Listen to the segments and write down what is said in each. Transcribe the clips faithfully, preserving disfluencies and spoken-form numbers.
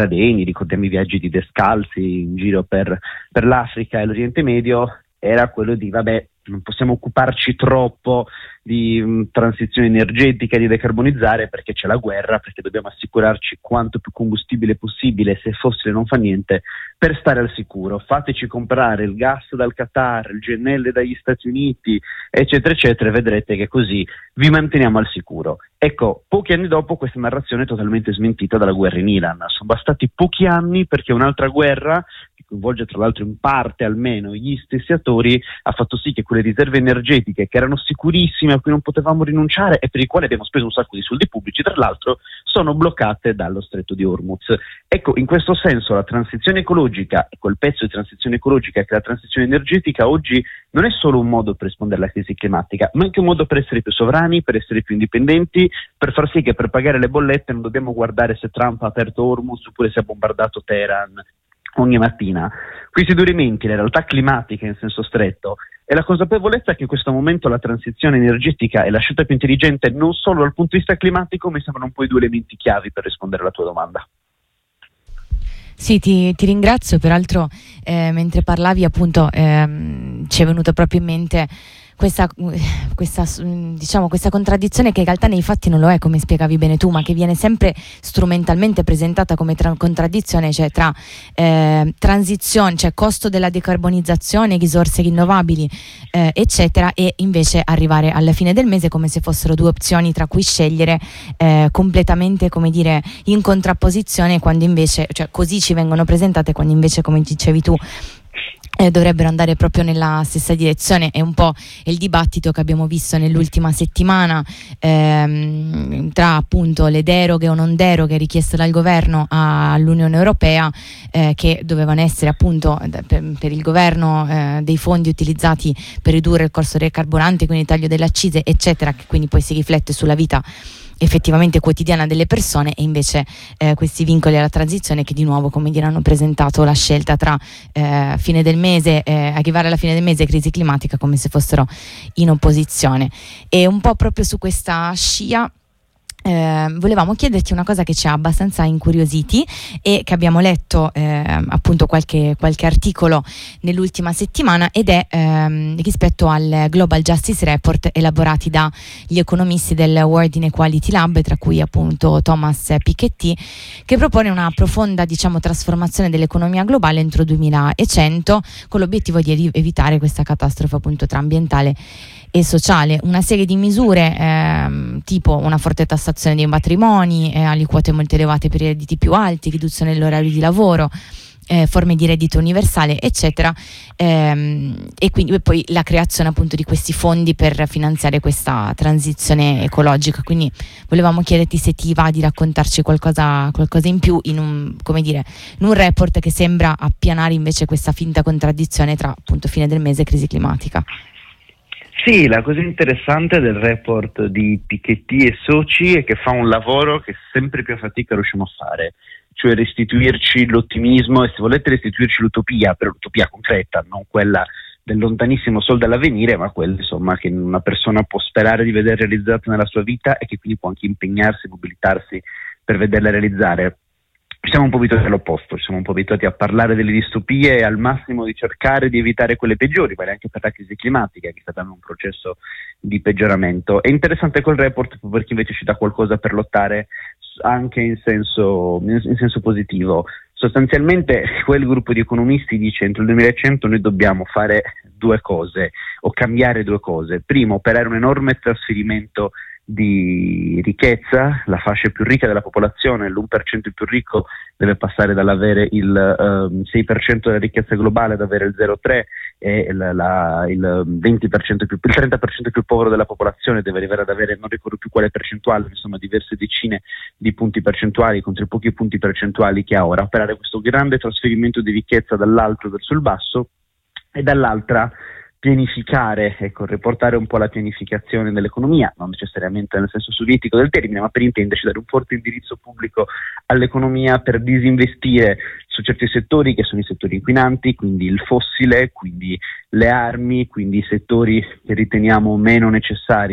Deni, ricordiamo i viaggi di Descalzi in giro per, per l'Africa e l'Oriente Medio, era quello di vabbè, non possiamo occuparci troppo di mh, transizione energetica, di decarbonizzare perché c'è la guerra, perché dobbiamo assicurarci quanto più combustibile possibile, se fossile non fa niente, per stare al sicuro. Fateci comprare il gas dal Qatar, il G N L dagli Stati Uniti, eccetera eccetera, e vedrete che così vi manteniamo al sicuro. Ecco, pochi anni dopo questa narrazione è totalmente smentita dalla guerra in Iran. Sono bastati pochi anni perché un'altra guerra, che coinvolge tra l'altro in parte almeno gli stessi attori, ha fatto sì che quelle riserve energetiche che erano sicurissime, a cui non potevamo rinunciare e per i quali abbiamo speso un sacco di soldi pubblici, tra l'altro, sono bloccate dallo stretto di Hormuz. Ecco, in questo senso la transizione ecologica, e quel pezzo di transizione ecologica che è la transizione energetica, oggi non è solo un modo per rispondere alla crisi climatica, ma anche un modo per essere più sovrani, per essere più indipendenti, per far sì che per pagare le bollette non dobbiamo guardare se Trump ha aperto Hormuz oppure se ha bombardato Teheran ogni mattina. Questi due elementi, la realtà climatica in senso stretto e la consapevolezza che in questo momento la transizione energetica è la scelta più intelligente non solo dal punto di vista climatico, mi sembrano poi due elementi chiavi per rispondere alla tua domanda. Sì, ti, ti ringrazio, peraltro eh, mentre parlavi appunto ehm, ci è venuto proprio in mente questa, questa, diciamo, questa contraddizione che in realtà nei fatti non lo è, come spiegavi bene tu, ma che viene sempre strumentalmente presentata come tra- contraddizione, cioè tra eh, transizione, cioè costo della decarbonizzazione, risorse rinnovabili, eh, eccetera, e invece arrivare alla fine del mese come se fossero due opzioni tra cui scegliere, eh, completamente, come dire, in contrapposizione, quando invece, cioè così ci vengono presentate, quando invece, come dicevi tu, Eh, dovrebbero andare proprio nella stessa direzione. È un po' il dibattito che abbiamo visto nell'ultima settimana ehm, tra appunto le deroghe o non deroghe richieste dal governo all'Unione Europea, eh, che dovevano essere appunto per, per il governo eh, dei fondi utilizzati per ridurre il costo dei carburanti, quindi il taglio delle accise eccetera, che quindi poi si riflette sulla vita effettivamente quotidiana delle persone, e invece eh, questi vincoli alla transizione che di nuovo, come dire, hanno presentato la scelta tra eh, fine del mese, eh, arrivare alla fine del mese e crisi climatica come se fossero in opposizione. E un po' proprio su questa scia Eh, volevamo chiederti una cosa che ci ha abbastanza incuriositi e che abbiamo letto eh, appunto qualche, qualche articolo nell'ultima settimana, ed è ehm, rispetto al Global Justice Report elaborati dagli economisti del World Inequality Lab, tra cui appunto Thomas Piketty, che propone una profonda, diciamo, trasformazione dell'economia globale entro il duemilacento, con l'obiettivo di evitare questa catastrofe appunto tra ambientale e sociale. Una serie di misure ehm, tipo una forte tassazione dei patrimoni, eh, aliquote molto elevate per i redditi più alti, riduzione dell'orario di lavoro, eh, forme di reddito universale eccetera, ehm, e quindi e poi la creazione appunto di questi fondi per finanziare questa transizione ecologica. Quindi volevamo chiederti se ti va di raccontarci qualcosa, qualcosa in più in un, come dire, in un report che sembra appianare invece questa finta contraddizione tra appunto fine del mese e crisi climatica. Sì, la cosa interessante del report di Piketty e soci è che fa un lavoro che sempre più a fatica riusciamo a fare, cioè restituirci l'ottimismo e, se volete, restituirci l'utopia, però l'utopia concreta, non quella del lontanissimo sol dell'avvenire, ma quella, insomma, che una persona può sperare di vedere realizzata nella sua vita e che quindi può anche impegnarsi, mobilitarsi per vederla realizzare. Ci siamo un po' abituati all'opposto, ci siamo un po' abituati a parlare delle distopie e al massimo di cercare di evitare quelle peggiori, vale anche per la crisi climatica, che sta dando un processo di peggioramento. È interessante quel report perché invece ci dà qualcosa per lottare anche in senso, in senso positivo. Sostanzialmente quel gruppo di economisti dice: entro il duemilacento noi dobbiamo fare due cose, o cambiare due cose. Primo, operare un enorme trasferimento di ricchezza, la fascia più ricca della popolazione, l'uno per cento più ricco deve passare dall'avere il um, sei per cento della ricchezza globale ad avere il zero virgola tre e la, la, il venti per cento più, il trenta per cento più povero della popolazione deve arrivare ad avere, non ricordo più quale percentuale, insomma diverse decine di punti percentuali contro i pochi punti percentuali che ha ora. Operare questo grande trasferimento di ricchezza dall'alto verso il basso, e dall'altra pianificare, ecco, riportare un po' la pianificazione dell'economia, non necessariamente nel senso sovietico del termine, ma per intenderci dare un forte indirizzo pubblico all'economia per disinvestire su certi settori che sono i settori inquinanti, quindi il fossile, quindi le armi, quindi i settori che riteniamo meno necessari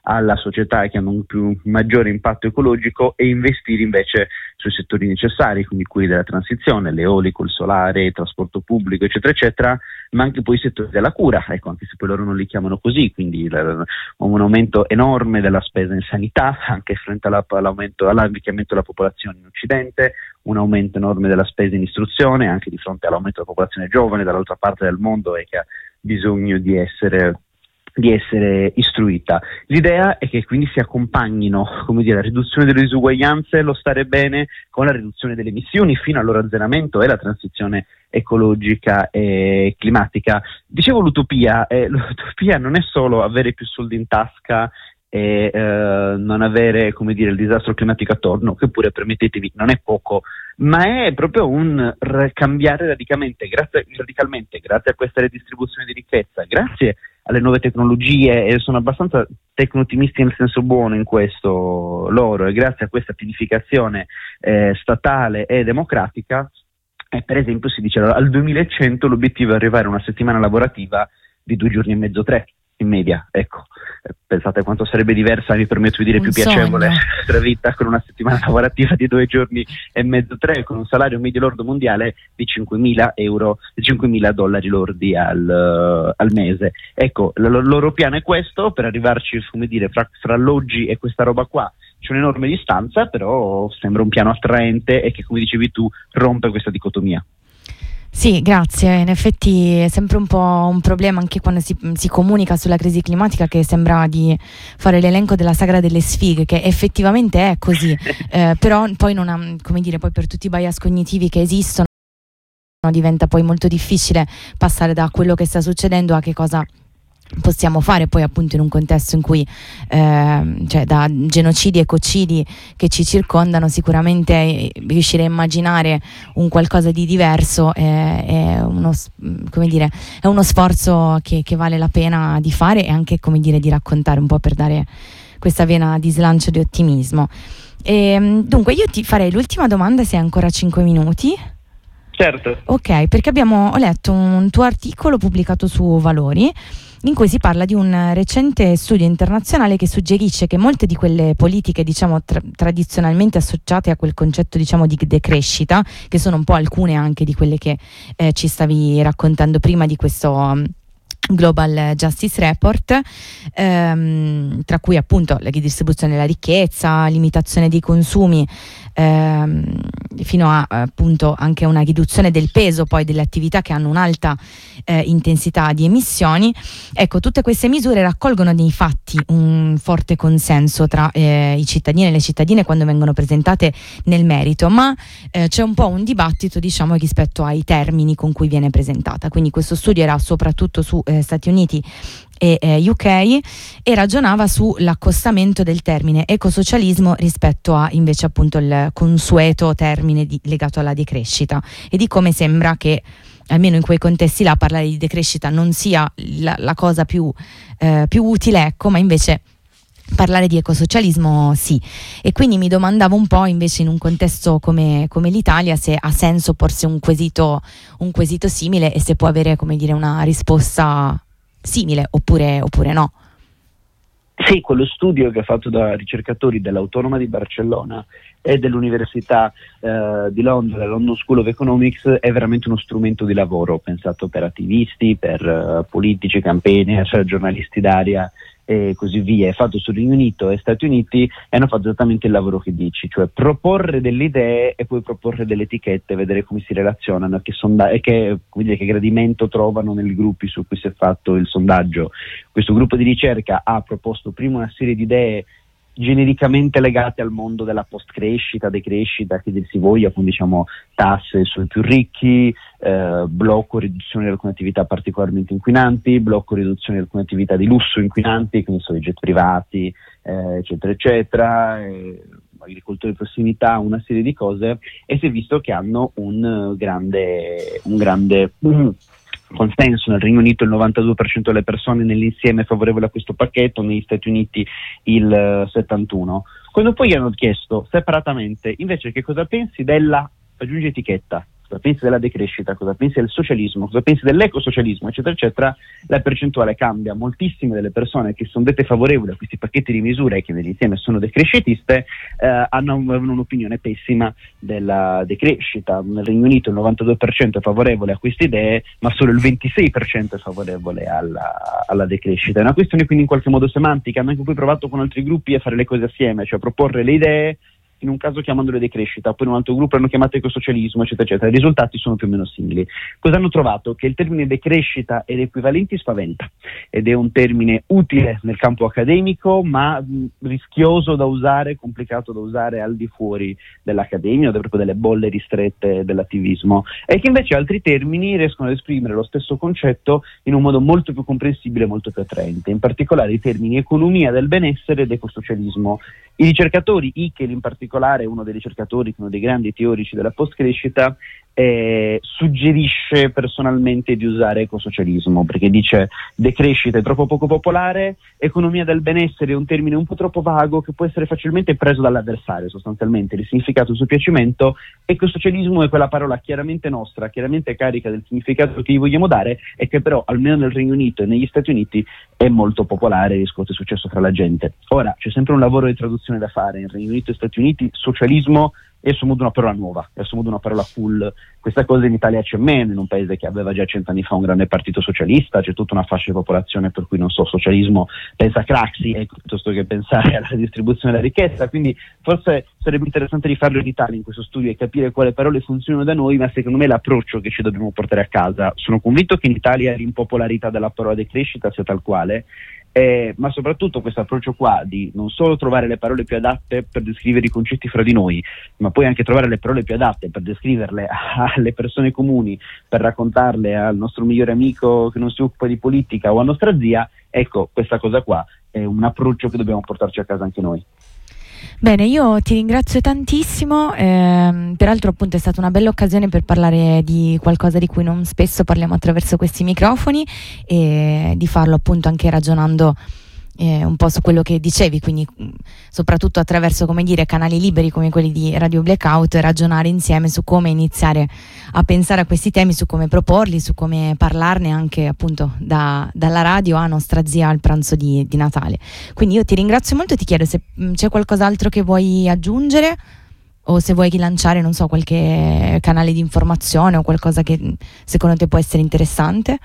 alla società e che hanno un più maggiore impatto ecologico, e investire invece sui settori necessari, quindi quelli della transizione, l'eolico, il solare, il trasporto pubblico, eccetera, eccetera, ma anche poi i settori della cura, ecco, anche se poi loro non li chiamano così, quindi l- un aumento enorme della spesa in sanità, anche frente alla, all'aumento, all'invecchiamento della popolazione in Occidente, un aumento enorme della spesa in istruzione, anche di fronte all'aumento della popolazione giovane dall'altra parte del mondo e che ha bisogno di essere di essere istruita. L'idea è che quindi si accompagnino, come dire, la riduzione delle disuguaglianze, lo stare bene, con la riduzione delle emissioni fino al loro azzeramento e la transizione ecologica e climatica. Dicevo l'utopia, eh, l'utopia non è solo avere più soldi in tasca e eh, non avere, come dire, il disastro climatico attorno, che pure, permettetemi, non è poco, ma è proprio un r- cambiare radicalmente, grazie, radicalmente, grazie a questa redistribuzione di ricchezza, grazie alle nuove tecnologie, e sono abbastanza tecno-ottimisti nel senso buono in questo loro, e grazie a questa pianificazione eh, statale e democratica, eh, per esempio si dice al duemilacento l'obiettivo è arrivare a una settimana lavorativa di due giorni e mezzo, tre in media, ecco. Pensate quanto sarebbe diversa, mi permetto di dire, un più sogno. piacevole la nostra vita con una settimana lavorativa di due giorni e mezzo, tre, con un salario medio lordo mondiale di cinquemila euro, cinquemila dollari lordi al, uh, al mese. Ecco, l- l- loro piano è questo, per arrivarci, come dire, fra, fra l'oggi e questa roba qua c'è un'enorme distanza, però sembra un piano attraente e che, come dicevi tu, rompe questa dicotomia. Sì, grazie. In effetti è sempre un po' un problema anche quando si, si comunica sulla crisi climatica, che sembra di fare l'elenco della sagra delle sfighe, che effettivamente è così, eh, però poi non ha, come dire, poi per tutti i bias cognitivi che esistono diventa poi molto difficile passare da quello che sta succedendo a che cosa possiamo fare poi, appunto, in un contesto in cui eh, cioè da genocidi e ecocidi che ci circondano. Sicuramente riuscire a immaginare un qualcosa di diverso è, è uno, come dire, è uno sforzo che, che vale la pena di fare, e anche, come dire, di raccontare un po' per dare questa vena di slancio, di ottimismo. E, dunque io ti farei l'ultima domanda, se hai ancora cinque minuti. Certo. Ok, perché abbiamo, ho letto un tuo articolo pubblicato su Valori, in cui si parla di un recente studio internazionale che suggerisce che molte di quelle politiche, diciamo, tra- tradizionalmente associate a quel concetto, diciamo, di decrescita, che sono un po' alcune anche di quelle che eh, ci stavi raccontando prima di questo um, Global Justice Report, ehm, tra cui appunto la ridistribuzione della ricchezza, limitazione dei consumi, ehm, fino a appunto anche una riduzione del peso poi delle attività che hanno un'alta eh, intensità di emissioni. Ecco, tutte queste misure raccolgono nei fatti un forte consenso tra eh, i cittadini e le cittadine quando vengono presentate nel merito, ma eh, c'è un po' un dibattito, diciamo, rispetto ai termini con cui viene presentata. Quindi questo studio era soprattutto su eh, Stati Uniti e eh, U K, e ragionava sull'accostamento del termine ecosocialismo rispetto a invece appunto il consueto termine di, legato alla decrescita, e di come sembra che almeno in quei contesti là parlare di decrescita non sia la, la cosa più, eh, più utile, ecco, ma invece parlare di ecosocialismo sì. E quindi mi domandavo un po', invece, in un contesto come, come l'Italia, se ha senso porsi un quesito, un quesito simile, e se può avere, come dire, una risposta simile oppure, oppure no. Sì, quello studio che è fatto da ricercatori dell'Autonoma di Barcellona e dell'Università eh, di Londra, la London School of Economics, è veramente uno strumento di lavoro pensato per attivisti, per uh, politici, campaigner, cioè giornalisti d'area e così via. È fatto sul Regno Unito e Stati Uniti, e hanno fatto esattamente il lavoro che dici, cioè proporre delle idee e poi proporre delle etichette, vedere come si relazionano, che sonda- e che, come dire, che gradimento trovano nei gruppi su cui si è fatto il sondaggio. Questo gruppo di ricerca ha proposto prima una serie di idee genericamente legate al mondo della post-crescita, decrescita, che dir si voglia, con, diciamo, tasse sui più ricchi, eh, blocco riduzione di alcune attività particolarmente inquinanti, blocco riduzione di alcune attività di lusso inquinanti, quindi sono i jet privati, eh, eccetera, eccetera, eh, agricoltura di prossimità, una serie di cose, e si è visto che hanno un grande, un grande mm, consenso. Nel Regno Unito il novantadue per cento delle persone nell'insieme è favorevole a questo pacchetto, negli Stati Uniti il settantuno per cento. Quando poi gli hanno chiesto separatamente invece che cosa pensi della, aggiungi etichetta, cosa pensi della decrescita, cosa pensi del socialismo, cosa pensi dell'ecosocialismo, eccetera, eccetera, la percentuale cambia. Moltissime delle persone che sono dette favorevoli a questi pacchetti di misure e che nell'insieme sono decrescitiste eh, hanno un'opinione pessima della decrescita. Nel Regno Unito il novantadue per cento è favorevole a queste idee, ma solo il ventisei per cento è favorevole alla, alla decrescita. È una questione quindi in qualche modo semantica. Hanno anche poi provato con altri gruppi a fare le cose assieme, cioè a proporre le idee, in un caso chiamandole decrescita, poi in un altro gruppo hanno chiamato ecosocialismo, eccetera, eccetera. I risultati sono più o meno simili. Cosa hanno trovato? Che il termine decrescita ed equivalenti spaventa, ed è un termine utile nel campo accademico, ma mh, rischioso da usare, complicato da usare al di fuori dell'accademia, o proprio delle bolle ristrette dell'attivismo, e che invece altri termini riescono ad esprimere lo stesso concetto in un modo molto più comprensibile e molto più attraente, in particolare i termini economia del benessere ed ecosocialismo. I ricercatori, Hickel in particolare, uno dei ricercatori, uno dei grandi teorici della post-crescita, eh, suggerisce personalmente di usare ecosocialismo, perché dice decrescita è troppo poco popolare, economia del benessere è un termine un po' troppo vago che può essere facilmente preso dall'avversario, sostanzialmente il significato sul piacimento. Ecosocialismo è quella parola chiaramente nostra, chiaramente carica del significato che gli vogliamo dare, e che però almeno nel Regno Unito e negli Stati Uniti è molto popolare e riscuote successo fra la gente. Ora c'è sempre un lavoro di traduzione da fare. In Regno Unito e Stati Uniti socialismo è assomuto una parola nuova, è assomuto una parola cool. Questa cosa in Italia c'è meno, in un paese che aveva già cent'anni fa un grande partito socialista, c'è tutta una fascia di popolazione per cui, non so, socialismo pensa a Craxi eh, piuttosto che pensare alla distribuzione della ricchezza, quindi forse sarebbe interessante rifarlo in Italia in questo studio e capire quali parole funzionano da noi, ma secondo me è l'approccio che ci dobbiamo portare a casa. Sono convinto che in Italia l'impopolarità della parola decrescita sia tal quale, Eh, ma soprattutto questo approccio qua di non solo trovare le parole più adatte per descrivere i concetti fra di noi, ma poi anche trovare le parole più adatte per descriverle alle persone comuni, per raccontarle al nostro migliore amico che non si occupa di politica o a nostra zia. Ecco, questa cosa qua è un approccio che dobbiamo portarci a casa anche noi. Bene, io ti ringrazio tantissimo, ehm, peraltro appunto è stata una bella occasione per parlare di qualcosa di cui non spesso parliamo attraverso questi microfoni, e di farlo appunto anche ragionando eh, un po' su quello che dicevi, quindi mh, soprattutto attraverso, come dire, canali liberi come quelli di Radio Blackout, ragionare insieme su come iniziare a pensare a questi temi, su come proporli, su come parlarne anche appunto da, dalla radio a nostra zia al pranzo di, di Natale. Quindi io ti ringrazio molto e ti chiedo se mh, c'è qualcos'altro che vuoi aggiungere, o se vuoi lanciare, non so, qualche canale di informazione o qualcosa che mh, secondo te può essere interessante.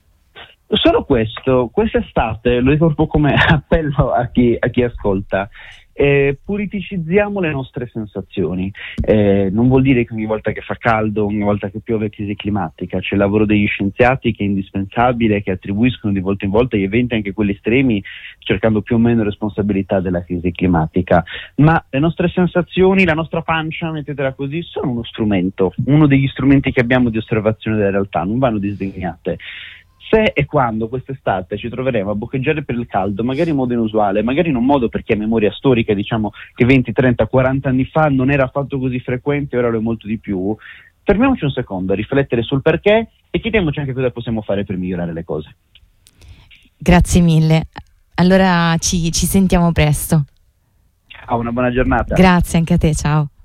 Solo questo, quest'estate, lo dico proprio come appello a chi, a chi ascolta, eh, purificizziamo le nostre sensazioni. Eh, non vuol dire che ogni volta che fa caldo, ogni volta che piove è crisi climatica. C'è il lavoro degli scienziati che è indispensabile, che attribuiscono di volta in volta gli eventi, anche quelli estremi, cercando più o meno responsabilità della crisi climatica. Ma le nostre sensazioni, la nostra pancia, mettetela così, sono uno strumento, uno degli strumenti che abbiamo di osservazione della realtà, non vanno disdegnate. Se e quando quest'estate ci troveremo a boccheggiare per il caldo, magari in modo inusuale, magari in un modo perché a memoria storica, diciamo che venti, trenta, quaranta anni fa non era affatto così frequente, ora lo è molto di più, fermiamoci un secondo a riflettere sul perché e chiediamoci anche cosa possiamo fare per migliorare le cose. Grazie mille, allora ci, ci sentiamo presto. Ciao, una buona giornata. Grazie anche a te, ciao.